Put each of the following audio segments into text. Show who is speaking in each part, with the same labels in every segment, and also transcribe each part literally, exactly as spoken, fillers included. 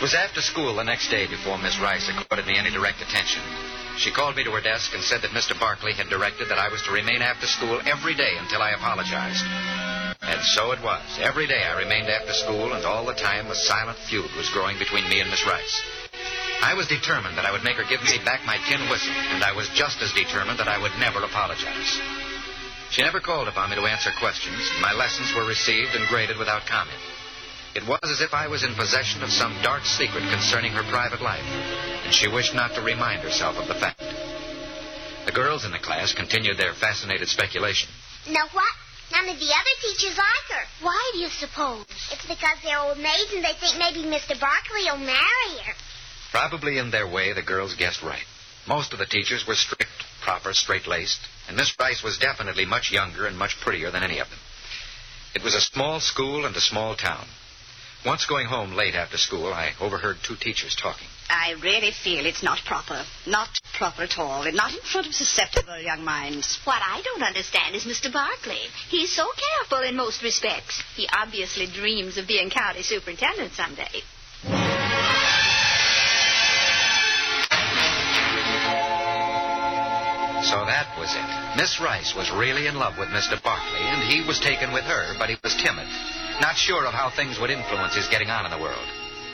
Speaker 1: was after school the next day before Miss Rice accorded me any direct attention. She called me to her desk and said that Mister Barkley had directed that I was to remain after school every day until I apologized. And so it was. Every day I remained after school, and all the time a silent feud was growing between me and Miss Rice. I was determined that I would make her give me back my tin whistle, and I was just as determined that I would never apologize. She never called upon me to answer questions. My lessons were received and graded without comment. It was as if I was in possession of some dark secret concerning her private life, and she wished not to remind herself of the fact. The girls in the class continued their fascinated speculation.
Speaker 2: Know what? None of the other teachers like her. Why do you suppose? It's because they're old maids and they think maybe Mister Barkley will marry her.
Speaker 1: Probably in their way, the girls guessed right. Most of the teachers were strict, proper, straight-laced, and Miss Rice was definitely much younger and much prettier than any of them. It was a small school and a small town. Once going home late after school, I overheard two teachers talking.
Speaker 3: I really feel it's not proper. Not proper at all. And not in front of susceptible young minds.
Speaker 4: What I don't understand is Mister Barkley. He's so careful in most respects. He obviously dreams of being county superintendent someday.
Speaker 1: So that was it. Miss Rice was really in love with Mister Barkley, and he was taken with her, but he was timid, not sure of how things would influence his getting on in the world.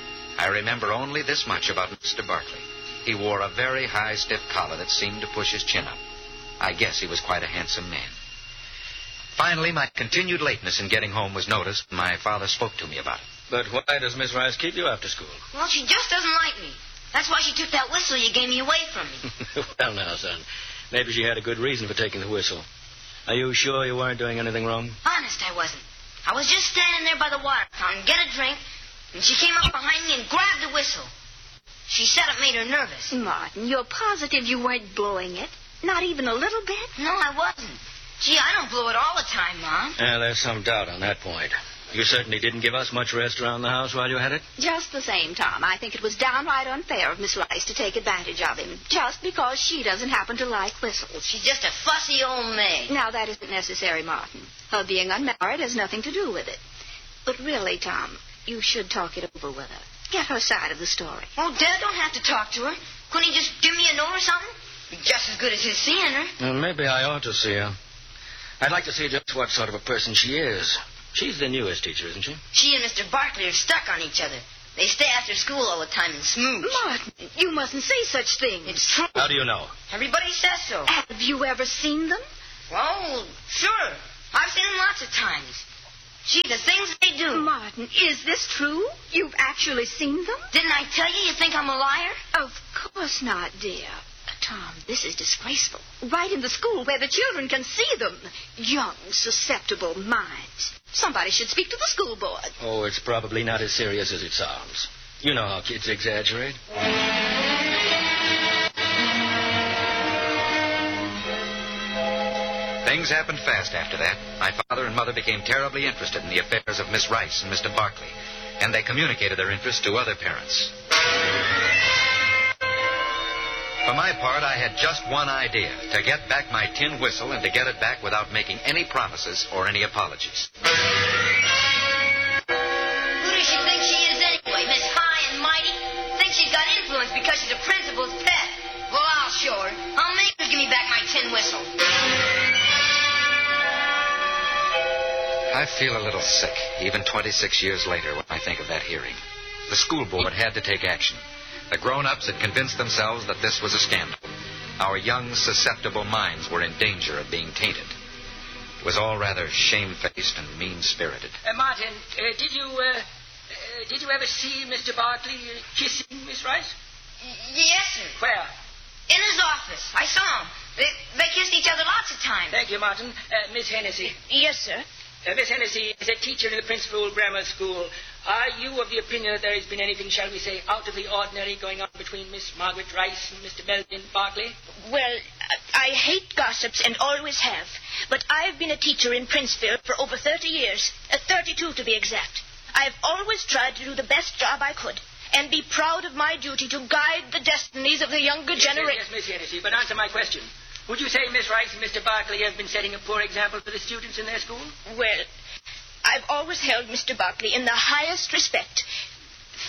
Speaker 1: I remember only this much about Mister Barkley. He wore a very high, stiff collar that seemed to push his chin up. I guess he was quite a handsome man. Finally, my continued lateness in getting home was noticed, and my father spoke to me about it.
Speaker 5: But why does Miss Rice keep you after school?
Speaker 6: Well, she just doesn't like me. That's why she took that whistle you gave me away from me.
Speaker 5: Well, now, son, maybe she had a good reason for taking the whistle. Are you sure you weren't doing anything wrong?
Speaker 6: Honest, I wasn't. I was just standing there by the water fountain, get a drink, and she came up behind me and grabbed the whistle. She said it made her nervous.
Speaker 4: Martin, you're positive you weren't blowing it? Not even a little bit?
Speaker 6: No, I wasn't. Gee, I don't blow it all the time, Mom.
Speaker 5: Yeah, there's some doubt on that point. You certainly didn't give us much rest around the house while you had it.
Speaker 4: Just the same, Tom. I think it was downright unfair of Miss Rice to take advantage of him, just because she doesn't happen to like whistles.
Speaker 6: She's just a fussy old maid.
Speaker 4: Now, that isn't necessary, Martin. Her being unmarried has nothing to do with it. But really, Tom, you should talk it over with her. Get her side of the story.
Speaker 6: Oh, Dad don't have to talk to her. Couldn't he just give me a note or something? Be just as good as his seeing her.
Speaker 5: Well, maybe I ought to see her. I'd like to see just what sort of a person she is. She's the newest teacher, isn't she?
Speaker 6: She and Mister Barkley are stuck on each other. They stay after school all the time and smooch.
Speaker 4: Martin, you mustn't say such things.
Speaker 6: It's true.
Speaker 5: How do you know?
Speaker 6: Everybody says so.
Speaker 4: Have you ever seen them?
Speaker 6: Well, sure. I've seen them lots of times. Gee, the things they do.
Speaker 4: Martin, is this true? You've actually seen them?
Speaker 6: Didn't I tell you you think I'm a liar?
Speaker 4: Of course not, dear. Tom, this is disgraceful. Right in the school where the children can see them. Young, susceptible minds. Somebody should speak to the school board.
Speaker 5: Oh, it's probably not as serious as it sounds. You know how kids exaggerate.
Speaker 1: Things happened fast after that. My father and mother became terribly interested in the affairs of Miss Rice and Mister Barkley, and they communicated their interest to other parents. For my part, I had just one idea, to get back my tin whistle and to get it back without making any promises or any apologies.
Speaker 6: Who does she think she is anyway, Miss High and Mighty? Thinks she's got influence because she's a principal's pet. Well, I'll show her. I'll make her give me back my tin whistle.
Speaker 1: I feel a little sick, even twenty-six years later, when I think of that hearing. The school board had to take action. The grown-ups had convinced themselves that this was a scandal. Our young, susceptible minds were in danger of being tainted. It was all rather shamefaced and mean-spirited.
Speaker 7: Uh, Martin, uh, did you, uh, uh, did you ever see Mister Barkley uh, kissing Miss Rice?
Speaker 6: Y- yes, sir.
Speaker 7: Where?
Speaker 6: In his office. I saw him. They, they kissed each other lots of times.
Speaker 7: Thank you, Martin. Uh, Miss Hennessy.
Speaker 4: Yes, sir.
Speaker 7: Uh, Miss Hennessy, as a teacher in the Principal Grammar School, are you of the opinion that there has been anything, shall we say, out of the ordinary going on between Miss Margaret Rice and Mister Melvin Barkley?
Speaker 8: Well, I hate gossips and always have. But I've been a teacher in Princeville for over thirty years, uh, thirty-two to be exact. I've always tried to do the best job I could and be proud of my duty to guide the destinies of the younger
Speaker 7: yes,
Speaker 8: generation.
Speaker 7: Yes, yes, Miss Hennessy, but answer my question. Would you say Miss Rice and Mister Barkley have been setting a poor example for the students in their school?
Speaker 8: Well, I've always held Mister Barkley in the highest respect.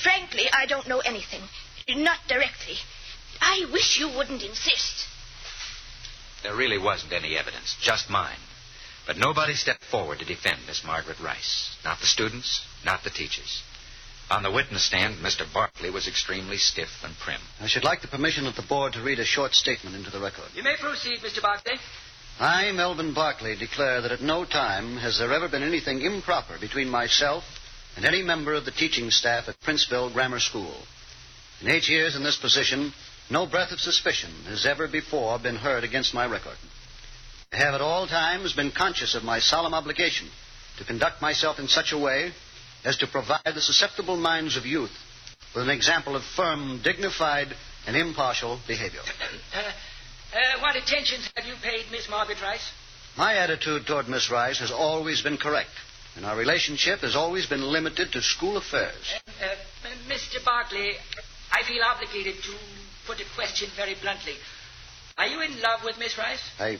Speaker 8: frankly, I don't know anything. Not directly. I wish you wouldn't insist.
Speaker 1: There really wasn't any evidence, just mine. But nobody stepped forward to defend Miss Margaret Rice. Not the students, not the teachers. On the witness stand, Mister Barkley was extremely stiff and prim.
Speaker 9: I should like the permission of the board to read a short statement into the record.
Speaker 7: You may proceed, Mister Barkley.
Speaker 9: I, Melvin Barkley, declare that at no time has there ever been anything improper between myself and any member of the teaching staff at Princeville Grammar School. In eight years in this position, no breath of suspicion has ever before been heard against my record. I have at all times been conscious of my solemn obligation to conduct myself in such a way as to provide the susceptible minds of youth with an example of firm, dignified, and impartial behavior.
Speaker 7: Uh, uh, what attentions have you paid Miss Margaret Rice?
Speaker 9: My attitude toward Miss Rice has always been correct, and our relationship has always been limited to school affairs.
Speaker 7: Uh, uh, Mister Barkley, I feel obligated to put a question very bluntly. Are you in love with Miss Rice?
Speaker 9: I...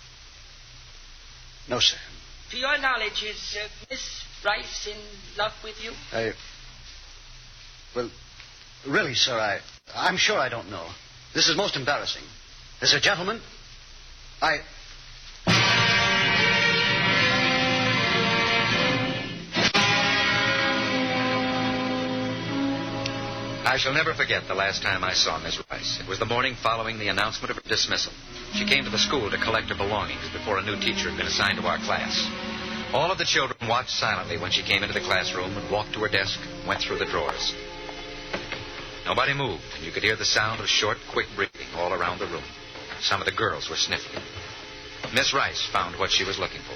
Speaker 9: No, sir.
Speaker 7: To your knowledge, is uh, Miss Rice in love with you?
Speaker 9: I... Well, really, sir, I... I'm sure I don't know. This is most embarrassing. As a gentleman, I...
Speaker 1: I shall never forget the last time I saw Miss Rice. It was the morning following the announcement of her dismissal. She came to the school to collect her belongings before a new teacher had been assigned to our class. All of the children watched silently when she came into the classroom and walked to her desk and went through the drawers. Nobody moved, and you could hear the sound of short, quick breathing all around the room. Some of the girls were sniffling. Miss Rice found what she was looking for.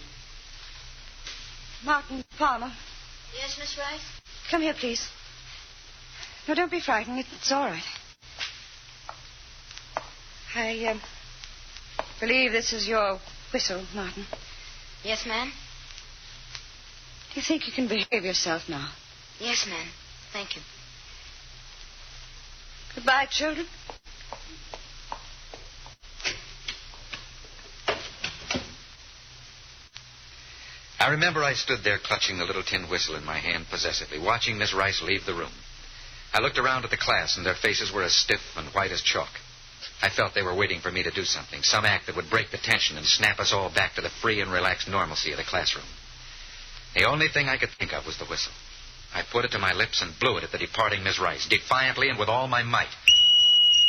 Speaker 3: Martin Palmer,
Speaker 2: Yes, Miss Rice?
Speaker 3: come here, please. No, don't be frightened. It's all right. I uh, believe this is your whistle, Martin.
Speaker 6: Yes, ma'am?
Speaker 3: Do you think you can behave yourself now?
Speaker 6: Yes, ma'am. Thank you.
Speaker 3: Goodbye, children.
Speaker 1: I remember I stood there clutching the little tin whistle in my hand possessively, watching Miss Rice leave the room. I looked around at the class, and their faces were as stiff and white as chalk. I felt they were waiting for me to do something, some act that would break the tension and snap us all back to the free and relaxed normalcy of the classroom. The only thing I could think of was the whistle. I put it to my lips and blew it at the departing Miss Rice, defiantly and with all my might.